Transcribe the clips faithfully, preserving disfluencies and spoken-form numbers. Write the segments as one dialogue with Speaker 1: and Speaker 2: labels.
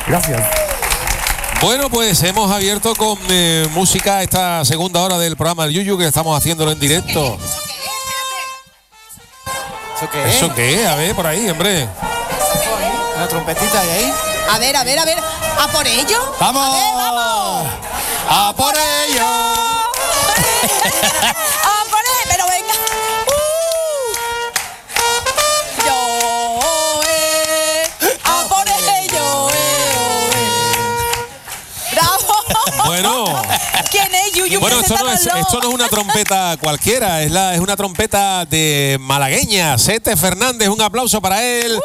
Speaker 1: Gracias.
Speaker 2: Bueno, pues hemos abierto con eh, música esta segunda hora del programa del Yuyu, que estamos haciéndolo en directo.
Speaker 3: ¿Eso qué es?
Speaker 2: ¿Eso qué es? A ver, por ahí, hombre.
Speaker 3: Una trompetita de ahí.
Speaker 4: A ver, a ver, a ver. ¿A por ello?
Speaker 3: ¡Vamos!
Speaker 4: A ver, vamos.
Speaker 3: ¡A por ello!
Speaker 4: ¡A por ello! Pero venga. Uh. Yo, eh. ¡A por ello! Eh, eh. ¡Bravo!
Speaker 2: Bueno.
Speaker 4: ¿Quién es Yuyu?
Speaker 2: Bueno, esto no, es,
Speaker 4: Preséntanoslo.
Speaker 2: esto no es una trompeta cualquiera, es, la, es una trompeta de malagueña. Sete Fernández, un aplauso para él.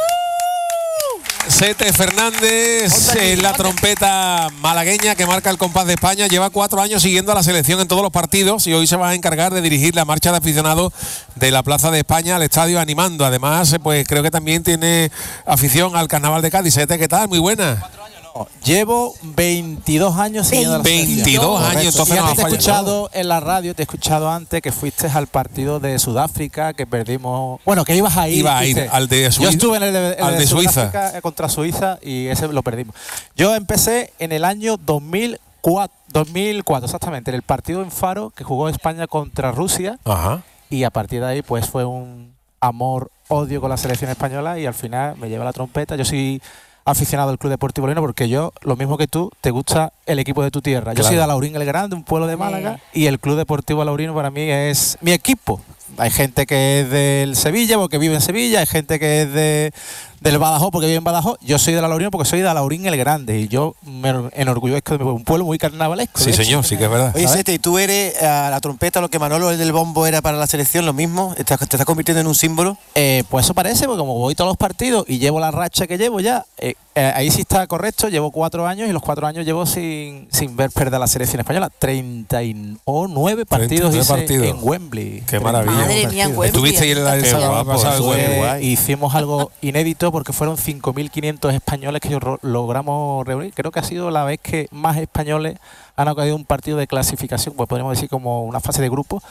Speaker 2: Sete Fernández es la trompeta malagueña que marca el compás de España. Lleva cuatro años siguiendo a la selección en todos los partidos y hoy se va a encargar de dirigir la marcha de aficionados de la Plaza de España al estadio animando. Además, pues creo que también tiene afición al Carnaval de Cádiz. Sete, ¿qué tal? Muy buena.
Speaker 5: Llevo veintidós años siguiendo la selección.
Speaker 2: veintidós años, entonces
Speaker 5: ya
Speaker 2: no
Speaker 5: te
Speaker 2: ha
Speaker 5: he
Speaker 2: fallado.
Speaker 5: escuchado en la radio, te he escuchado antes que fuiste al partido de Sudáfrica, que perdimos. Bueno, que ibas a ir.
Speaker 2: Iba a ir
Speaker 5: fuiste.
Speaker 2: al de Suiza.
Speaker 5: Yo estuve en el de, el
Speaker 2: al
Speaker 5: de
Speaker 2: de Suiza.
Speaker 5: Sudáfrica contra Suiza y ese lo perdimos. Yo empecé en el año dos mil cuatro, dos mil cuatro exactamente, en el partido en Faro que jugó España contra Rusia.
Speaker 2: Ajá.
Speaker 5: Y a partir de ahí, pues fue un amor, odio con la selección española y al final me lleva la trompeta. Yo soy aficionado al Club Deportivo Alaurín porque yo, lo mismo que tú, te gusta el equipo de tu tierra. Yo
Speaker 2: Claro.
Speaker 5: soy de Alaurín el Grande, un pueblo de Málaga, y el Club Deportivo Alaurino para mí es mi equipo. Hay gente que es del Sevilla porque vive en Sevilla, hay gente que es de, del Badajoz porque vive en Badajoz. Yo soy de Alaurino porque soy de Alaurín el Grande y yo me enorgullezco de mi pueblo, un pueblo muy carnavalesco.
Speaker 2: Sí,
Speaker 5: de hecho.
Speaker 2: señor, sí que es verdad.
Speaker 3: Oye,
Speaker 5: ¿sabes?
Speaker 3: Sete, ¿y tú eres a la trompeta lo que Manolo el del bombo era para la selección, lo mismo? ¿Te, te estás convirtiendo en un símbolo?
Speaker 5: Eh, pues eso parece, porque como voy todos los partidos y llevo la racha que llevo ya, eh, eh, ahí sí está correcto, llevo cuatro años y los cuatro años llevo sin, sin ver perder la selección española. treinta y nueve partidos,
Speaker 2: treinta y nueve
Speaker 5: hice
Speaker 2: partidos.
Speaker 5: en Wembley.
Speaker 2: Qué maravilla.
Speaker 4: Madre mía, en Wembley.
Speaker 2: Estuviste ahí el, el
Speaker 5: Qué
Speaker 2: sábado
Speaker 5: guapo,
Speaker 2: pasado en
Speaker 5: fue-
Speaker 2: Wembley.
Speaker 3: guay.
Speaker 5: hicimos algo inédito porque fueron cinco mil quinientos españoles que yo ro- logramos reunir. Creo que ha sido la vez que más españoles han acudido a un partido de clasificación, pues podríamos decir como una fase de grupo.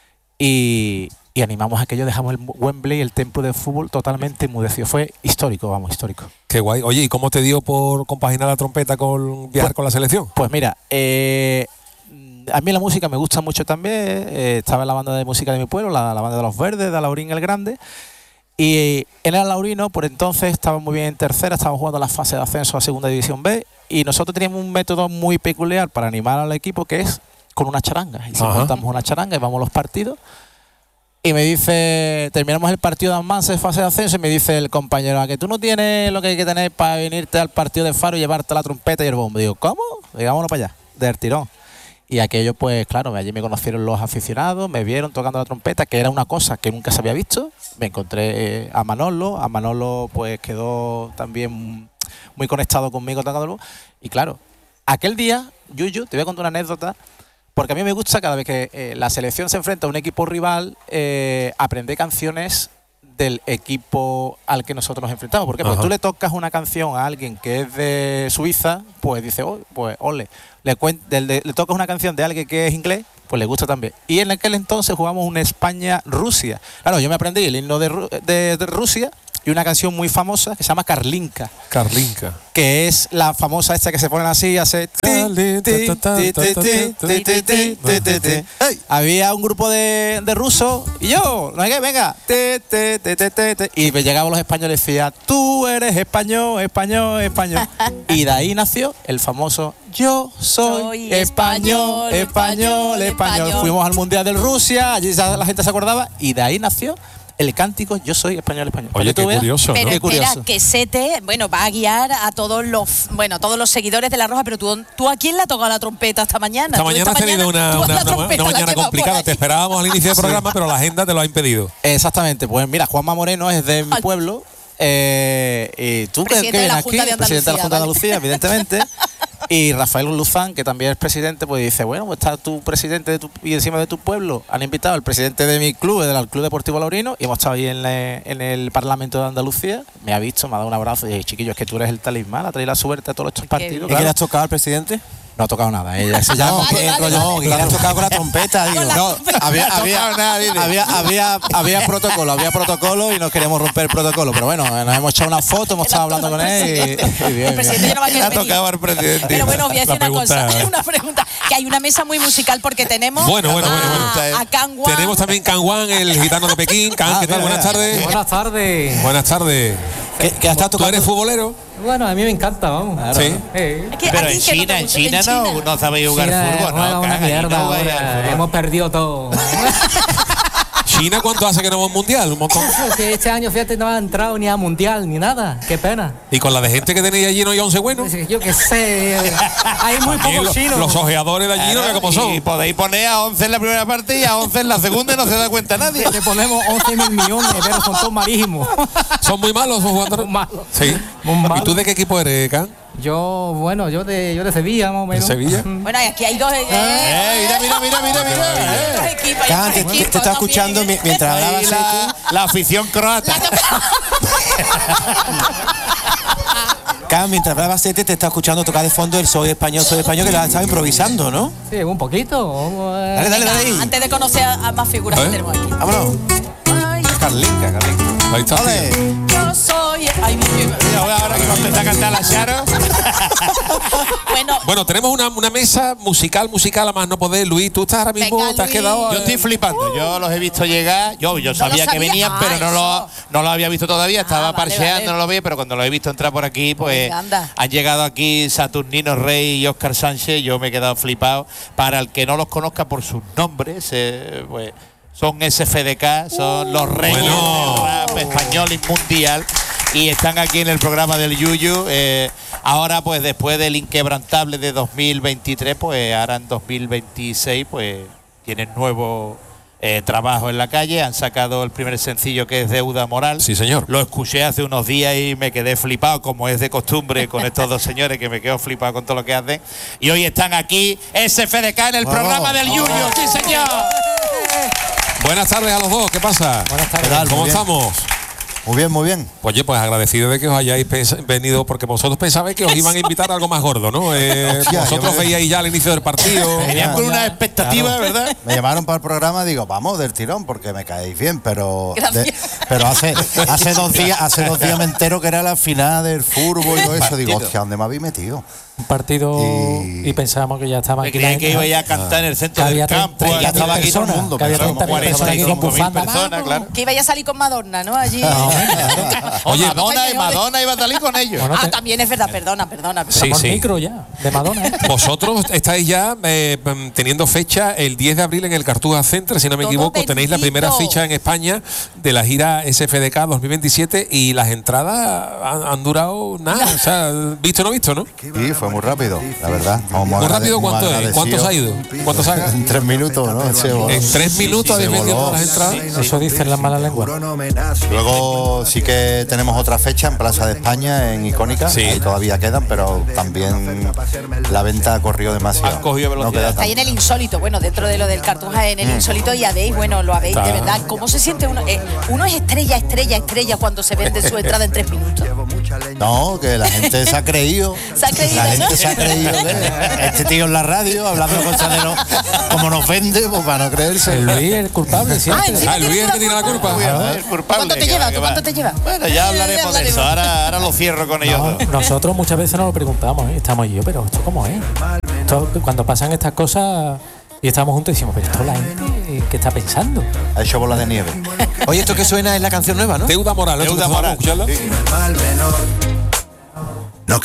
Speaker 5: Y, y animamos a aquello, dejamos el Wembley, el templo de fútbol, totalmente enmudecido. Fue histórico, vamos, histórico.
Speaker 2: Qué guay. Oye, ¿y cómo te dio por compaginar la trompeta con viajar
Speaker 5: Pues-
Speaker 2: con la selección?
Speaker 5: Pues mira, eh, a mí la música me gusta mucho también. eh, estaba en la banda de música de mi pueblo, la, la banda de los Verdes, de Alaurín el Grande. Y en el Alaurino, por entonces, estábamos muy bien en tercera, estábamos jugando la fase de ascenso a Segunda División B. Y nosotros teníamos un método muy peculiar para animar al equipo, que es con una charanga. Y si
Speaker 2: Ajá.
Speaker 5: montamos una charanga y vamos a los partidos. Y me dice, terminamos el partido de Almansa, fase de ascenso, y me dice el compañero, a que tú no tienes lo que hay que tener para venirte al partido de Faro y llevarte la trompeta y el bombo. Digo, ¿cómo? Digámonos para allá, del tirón. Y aquello, pues claro, allí me conocieron los aficionados, me vieron tocando la trompeta, que era una cosa que nunca se había visto. Me encontré eh, a Manolo, a Manolo pues quedó también muy conectado conmigo tocándolo. Y claro, aquel día, Yuyu, te voy a contar una anécdota, porque a mí me gusta cada vez que eh, la selección se enfrenta a un equipo rival, eh, aprender canciones del equipo al que nosotros nos enfrentamos. Porque pues,
Speaker 2: Ajá.
Speaker 5: tú le tocas una canción a alguien que es de Suiza, pues dice, oh, pues ole. Le, cuen- del- de- le tocas una canción de alguien que es inglés, pues le gusta también. Y en aquel entonces jugamos una España-Rusia. Claro, yo me aprendí el himno de, Ru- de- de Rusia y una canción muy famosa que se llama Carlinka,
Speaker 2: Carlinka.
Speaker 5: que es la famosa esta que se ponen así, hace... ti, ti, ti, ti, ti, ti, ti, ti, ti, ti, ti.
Speaker 3: ¡Ey!
Speaker 5: Había un grupo de, de rusos y yo, no hay que, venga, te, te, te, te, te, te. Y me llegaban los españoles y decía, tú eres español, español, español. Y de ahí nació el famoso yo soy,
Speaker 4: Soy
Speaker 5: español,
Speaker 4: español,
Speaker 5: español,
Speaker 4: español,
Speaker 5: español.
Speaker 4: español.
Speaker 5: Fuimos al Mundial de Rusia, allí ya la gente se acordaba y de ahí nació el cántico yo soy español, español.
Speaker 2: Oye,
Speaker 5: Para que tú
Speaker 2: qué
Speaker 5: veas.
Speaker 2: curioso,
Speaker 4: Pero
Speaker 2: ¿no?
Speaker 5: Qué
Speaker 4: espera,
Speaker 5: curioso.
Speaker 4: que Sete, bueno, va a guiar a todos los, bueno, todos los seguidores de La Roja, pero tú, ¿tú a quién le ha tocado la trompeta esta mañana?
Speaker 2: Esta
Speaker 4: Tú
Speaker 2: mañana has tenido una,
Speaker 4: tú a
Speaker 2: una-
Speaker 4: la
Speaker 2: una-
Speaker 4: trompeta
Speaker 2: una
Speaker 4: la
Speaker 2: mañana
Speaker 4: llevas por
Speaker 2: complicada.
Speaker 4: allí.
Speaker 2: Te esperábamos al inicio del programa, pero la agenda te lo ha impedido.
Speaker 5: Exactamente, pues mira, Juanma Moreno es de mi
Speaker 4: Al-
Speaker 5: pueblo. Eh, y tú que,
Speaker 4: Presidente
Speaker 5: que
Speaker 4: de la
Speaker 5: vienes aquí,
Speaker 4: Junta de
Speaker 5: presidente de la Junta de
Speaker 4: Andalucía,
Speaker 5: Andalucía, evidentemente. Y Rafael Luzán, que también es presidente, pues dice, bueno, pues está tu presidente de tu, y encima de tu pueblo. Han invitado al presidente de mi club, del Club Deportivo Alaurino, y hemos estado ahí en, la- en el Parlamento de Andalucía. Me ha visto, me ha dado un abrazo y dice, chiquillo, es que tú eres el talismán, ha traído la suerte a todos estos
Speaker 4: Qué
Speaker 5: partidos.
Speaker 4: bien.
Speaker 3: ¿Y
Speaker 5: claro.
Speaker 3: qué le has tocado al presidente?
Speaker 5: No ha tocado nada. Ella se llama.
Speaker 3: No, que,
Speaker 4: vale,
Speaker 3: no,
Speaker 4: vale.
Speaker 3: que le has tocado con la trompeta, digo.
Speaker 4: Con la-
Speaker 5: No, había, había,
Speaker 1: nada, dile.
Speaker 5: había, había, había protocolo, había protocolo y no queríamos romper el protocolo. Pero bueno, nos hemos echado una foto, hemos estado hablando con él y, y bien,
Speaker 4: El presidente ya no va a
Speaker 1: Le
Speaker 4: querer
Speaker 1: ha
Speaker 4: venir.
Speaker 1: tocado al presidente.
Speaker 4: Pero bueno, voy a decir
Speaker 2: La
Speaker 4: una cosa,
Speaker 2: pregunta-
Speaker 4: una pregunta, que hay una mesa muy musical porque tenemos
Speaker 2: Bueno, bueno, bueno,
Speaker 4: a,
Speaker 1: bueno.
Speaker 4: a Can Wan.
Speaker 2: Tenemos también Can Wan, el gitano de Pekín. Can,
Speaker 5: Ah,
Speaker 2: ¿qué tal?
Speaker 5: mira,
Speaker 2: Buenas
Speaker 5: mira.
Speaker 2: tardes.
Speaker 6: Buenas tardes.
Speaker 2: Buenas tardes.
Speaker 3: Que, que has estado
Speaker 2: ¿Tú
Speaker 3: tocando.
Speaker 2: eres futbolero?
Speaker 6: Bueno, a mí me encanta, vamos.
Speaker 2: Sí.
Speaker 6: Eh.
Speaker 4: Aquí-
Speaker 1: Pero
Speaker 4: aquí
Speaker 1: en
Speaker 4: que no
Speaker 1: China,
Speaker 4: te
Speaker 1: en
Speaker 4: gusta,
Speaker 1: China no, no sabéis jugar
Speaker 6: China
Speaker 1: fútbol,
Speaker 6: juega
Speaker 1: ¿no?
Speaker 6: una
Speaker 1: Caga, allí
Speaker 6: mierda
Speaker 1: no vais al
Speaker 6: ahora.
Speaker 1: fútbol.
Speaker 6: Hemos perdido todo.
Speaker 2: ¿China cuánto hace que no va a un mundial? Un montón.
Speaker 6: Que este año, fíjate, no ha entrado ni a mundial ni nada. Qué pena.
Speaker 2: Y con la de gente que tenéis allí no hay once buenos.
Speaker 6: Yo qué sé. Hay muy
Speaker 2: También
Speaker 6: pocos
Speaker 2: los,
Speaker 6: chinos.
Speaker 2: los ojeadores de allí no sé cómo
Speaker 1: Y
Speaker 2: son.
Speaker 1: podéis poner a once en la primera parte y a once en la segunda y no se da cuenta nadie.
Speaker 6: Le ponemos once mil millones, pero son todos marísimos.
Speaker 2: ¿Son muy malos esos jugadores?
Speaker 6: Muy malos.
Speaker 2: Sí.
Speaker 6: Muy malos.
Speaker 2: ¿Y tú de qué equipo eres, Can?
Speaker 6: Yo, bueno, yo de, yo de Sevilla, más o
Speaker 2: ¿De
Speaker 6: menos.
Speaker 2: Sevilla?
Speaker 4: Bueno, y aquí hay dos, eh,
Speaker 1: Eh, mira, mira, mira, mira, mira.
Speaker 4: hay dos
Speaker 1: eh.
Speaker 4: equipos, hay
Speaker 3: Can,
Speaker 4: dos
Speaker 3: te, te-
Speaker 4: equipos
Speaker 3: te está
Speaker 4: también.
Speaker 3: escuchando mi- mientras hablaba
Speaker 1: Ahí
Speaker 3: Sete.
Speaker 1: la, la afición croata.
Speaker 3: Can, mientras hablaba Sete, te está escuchando tocar de fondo el Soy Español, Soy Español, que lo has estado improvisando, ¿no?
Speaker 6: Sí, un poquito. eh.
Speaker 3: Dale, dale, dale ahí.
Speaker 4: Antes de conocer a, a más figuras
Speaker 2: ¿Eh?
Speaker 4: que tenemos aquí.
Speaker 3: Vámonos.
Speaker 4: Ay,
Speaker 3: Carlinca, Carlinca.
Speaker 2: Ahí está.
Speaker 3: Ole.
Speaker 2: tío.
Speaker 4: yo soy. Ay, mi- mi-
Speaker 1: Mira, ahora que va a empezar a cantar la Charo.
Speaker 4: bueno,
Speaker 2: Bueno, tenemos una, una mesa musical, musical a más no poder. Luis, tú estás ahora mismo,
Speaker 4: Venga,
Speaker 2: te has
Speaker 4: Luis.
Speaker 2: quedado.
Speaker 1: Yo estoy flipando, yo los he visto llegar, yo, yo
Speaker 4: lo
Speaker 1: sabía que
Speaker 4: sabía.
Speaker 1: venían, pero
Speaker 4: Ah,
Speaker 1: no lo,
Speaker 4: eso.
Speaker 1: no lo había visto todavía, estaba
Speaker 4: Ah, vale,
Speaker 1: parcheando,
Speaker 4: vale.
Speaker 1: no lo veía, pero cuando lo he visto entrar por aquí, pues
Speaker 4: Venga, anda.
Speaker 1: han llegado aquí Saturnino Rey y Óscar Sánchez, yo me he quedado flipado. Para el que no los conozca por sus nombres, eh, pues son S F D K, son los reyes
Speaker 2: Bueno.
Speaker 1: del rap español y mundial. Y están aquí en el programa del Yuyu. Eh, ahora, pues después del inquebrantable de dos mil veintitrés, pues ahora en dos mil veintiséis, pues tienen nuevo eh, trabajo en la calle. Han sacado el primer sencillo, que es Deuda Moral.
Speaker 2: Sí, señor.
Speaker 1: Lo escuché hace unos días y me quedé flipado, como es de costumbre con estos dos señores, que me quedo flipado con todo lo que hacen. Y hoy están aquí S F D K en el
Speaker 3: Vamos.
Speaker 1: programa del Yuyu. ¡Sí, señor!
Speaker 2: Buenas tardes a los dos, ¿qué pasa?
Speaker 5: Buenas tardes.
Speaker 3: ¿Qué tal?
Speaker 2: ¿Cómo
Speaker 3: Muy bien.
Speaker 2: estamos?
Speaker 3: Muy bien, muy bien.
Speaker 2: Oye, pues agradecido de que os hayáis pens- venido, porque vosotros pensabais que os iban a invitar a algo más gordo, ¿no? Eh,
Speaker 3: Hostia,
Speaker 2: vosotros
Speaker 3: yo me-
Speaker 2: veíais ya al inicio del partido.
Speaker 1: Venían con una expectativa, ¿verdad?
Speaker 7: Me llamaron para el programa, digo, vamos del tirón porque me caéis bien, pero
Speaker 4: Gracias.
Speaker 7: de- pero hace hace dos días hace dos días me entero que era la final del fútbol y todo eso, digo, hostia, ¿dónde me habéis metido?
Speaker 6: Un partido
Speaker 7: Y-
Speaker 6: y, pensábamos que ya estaban
Speaker 1: Me creía que iba a cantar en el centro
Speaker 6: que
Speaker 1: del
Speaker 6: había
Speaker 1: campo.
Speaker 6: treinta
Speaker 1: Ya estaba aquí todo el
Speaker 6: personas,
Speaker 1: mundo.
Speaker 6: que había
Speaker 1: Pensamos
Speaker 6: treinta mil personas aquí con
Speaker 1: cuarenta y cinco mil
Speaker 6: bufanda.
Speaker 1: personas, claro.
Speaker 4: que iba a salir con Madonna, ¿no? Allí.
Speaker 1: Oye,
Speaker 4: Ah,
Speaker 1: Madonna y
Speaker 4: españoles.
Speaker 1: Madonna iba a salir con ellos.
Speaker 6: Bueno,
Speaker 4: Ah,
Speaker 6: te-
Speaker 4: también es verdad, perdona, perdona.
Speaker 2: Sí,
Speaker 6: Somos
Speaker 2: sí.
Speaker 6: micro ya, de Madonna. ¿eh?
Speaker 2: Vosotros estáis ya eh, mm, teniendo fecha el diez de abril en el Cartuja Center, si no me
Speaker 4: Todo
Speaker 2: equivoco. Tenéis la
Speaker 4: bendito.
Speaker 2: primera ficha en España de la gira S F D K dos mil veintisiete y las entradas han, han durado nada. O sea, visto o no visto, ¿no?
Speaker 7: Y fue muy rápido, la verdad. Como
Speaker 2: Muy
Speaker 7: agrade-
Speaker 2: rápido,
Speaker 7: muy
Speaker 2: ¿cuánto es?
Speaker 7: agradecido.
Speaker 2: ¿Cuánto se ha ido? ¿Cuánto se ha-
Speaker 7: En tres minutos, ¿no? Se voló.
Speaker 2: En tres minutos habéis
Speaker 7: se
Speaker 2: vendido
Speaker 7: voló.
Speaker 2: todas las entradas.
Speaker 6: Eso dicen las malas lenguas.
Speaker 7: Luego sí que tenemos otra fecha en Plaza de España, en Icónica.
Speaker 2: Sí.
Speaker 7: Ahí todavía quedan, pero también la venta corrió demasiado.
Speaker 1: Ha cogido velocidad.
Speaker 7: queda
Speaker 4: Está ahí en el insólito, bueno, dentro de lo del Cartuja, en el insólito, y habéis, bueno, lo habéis, de
Speaker 2: Está.
Speaker 4: verdad. ¿Cómo se siente uno? Eh, uno es estrella, estrella, estrella cuando se vende su entrada en tres minutos.
Speaker 7: No, que la gente se ha creído.
Speaker 4: Se ha creído,
Speaker 7: La
Speaker 4: ¿no?
Speaker 7: gente se ha creído. ¿eh? Este tío en la radio, hablando cosas de no, como nos vende, pues para no creerse.
Speaker 6: El Luis es el culpable siempre.
Speaker 4: Ah, ¿en serio?
Speaker 2: Ah, Luis es el que tiene la culpa.
Speaker 1: El culpable,
Speaker 4: ¿Cuánto te
Speaker 1: que
Speaker 4: lleva?
Speaker 1: va, que
Speaker 4: ¿Tú
Speaker 1: va.
Speaker 4: cuánto te lleva?
Speaker 1: Bueno, ya hablaremos de eso. Ahora, ahora lo cierro con ellos
Speaker 6: No,
Speaker 1: dos.
Speaker 6: nosotros muchas veces nos lo preguntamos, ¿eh? Estamos yo, pero ¿esto cómo es? Esto, cuando pasan estas cosas y estamos juntos decimos, pero esto la gente, ¿qué está pensando?
Speaker 7: Ha hecho bola de nieve.
Speaker 3: Oye, esto que suena es la canción nueva, ¿no?
Speaker 2: Deuda moral, ¿no?
Speaker 1: Deuda
Speaker 2: ¿Vamos a
Speaker 1: moral.
Speaker 2: escucharla?
Speaker 1: Sí.